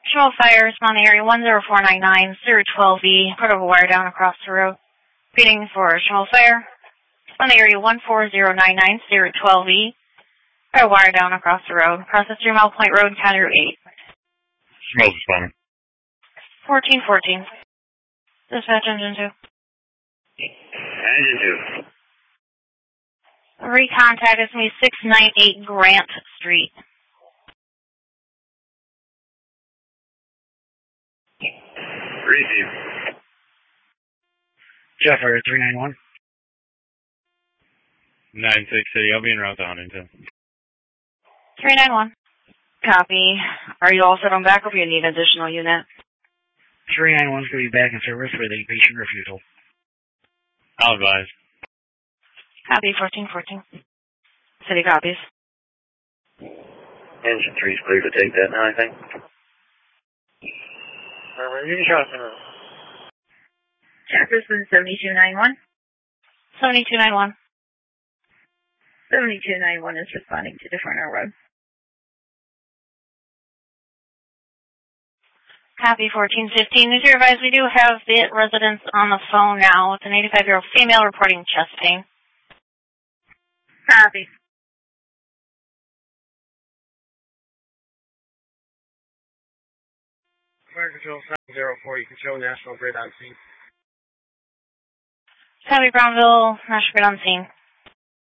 Control fire, respond to area 10499, 012E, part of a wire down across the road. Repeating for control fire, respond to area 14099, 012E, part of a wire down across the road. Process 3 Mile Point Road, County Route 8. Smells responding. 1414. Dispatch engine 2. Engine 2. Recontact is me 698 Grant Street. Receive. Jetfire 391. 96 City, I'll be en route to Huntington. 391. Copy. Are you all set on backup or you need an additional unit? 391's going to be back in service with a patient refusal. I'll advise. Copy 1414. City copies. Engine 3's clear to take that now, I think. Jefferson 7291. 7291. 7291 is responding to Deferno Road. Copy 1415. As you advised, we do have the residents on the phone now with an 85-year-old female reporting chest pain. Copy. Fire Control 704, you can show National Grid on scene. Copy Brownville, National Grid on scene.